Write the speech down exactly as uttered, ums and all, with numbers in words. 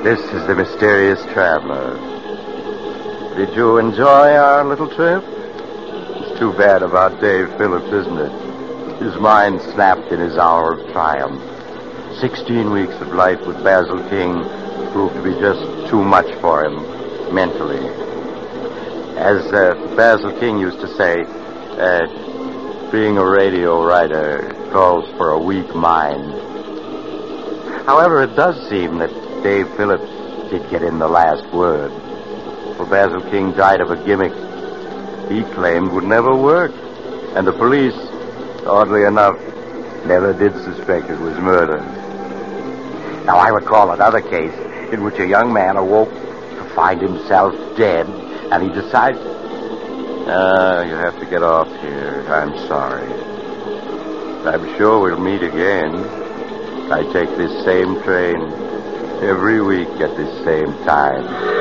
This is the Mysterious Traveler. Did you enjoy our little trip? It's too bad about Dave Phillips, isn't it? His mind snapped in his hour of triumph. Sixteen weeks of life with Basil King proved to be just too much for him, mentally. As uh, Basil King used to say, uh, being a radio writer calls for a weak mind. However, it does seem that Dave Phillips did get in the last word. For Basil King died of a gimmick he claimed would never work. And the police, oddly enough, never did suspect it was murder. Now, I recall another case in which a young man awoke to find himself dead, and he decided... Ah, uh, you have to get off here. I'm sorry. I'm sure we'll meet again. I take this same train every week at this same time.